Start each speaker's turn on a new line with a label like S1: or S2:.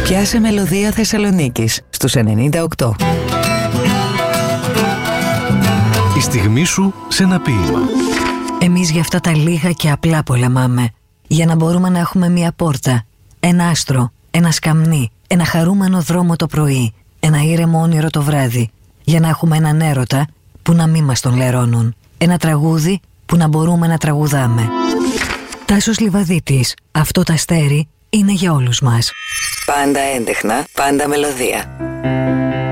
S1: Πιάσε μελωδία Θεσσαλονίκης στους 98.
S2: Η στιγμή σου σε ένα ποίημα.
S3: Εμείς για αυτά τα λίγα και απλά πολεμάμε. Για να μπορούμε να έχουμε μια πόρτα, ένα άστρο, ένα σκαμνί, ένα χαρούμενο δρόμο το πρωί, ένα ήρεμο όνειρο το βράδυ. Για να έχουμε έναν έρωτα που να μην μας τον λερώνουν. Ένα τραγούδι που να μπορούμε να τραγουδάμε. Τάσος Λιβαδίτης, αυτό το αστέρι είναι για όλους μας.
S1: Πάντα έντεχνα, πάντα μελωδία.